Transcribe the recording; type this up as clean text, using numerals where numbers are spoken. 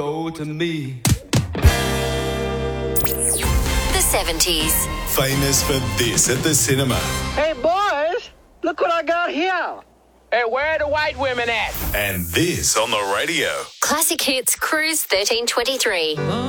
to me. The 70s. Famous for this at the cinema. Hey, boys, look what I got here. Hey, where are the white women at? And this on the radio. Classic Hits Cruise 1323.